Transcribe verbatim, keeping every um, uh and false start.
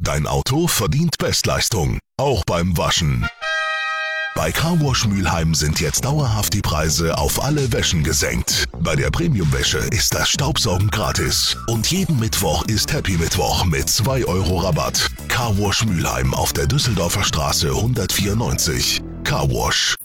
Dein Auto verdient Bestleistung, auch beim Waschen. Bei Carwash Mülheim sind jetzt dauerhaft die Preise auf alle Wäschen gesenkt. Bei der Premium-Wäsche ist das Staubsaugen gratis. Und jeden Mittwoch ist Happy Mittwoch mit zwei Euro Rabatt. Carwash Mülheim auf der Düsseldorfer Straße hundertvierundneunzig. Carwash.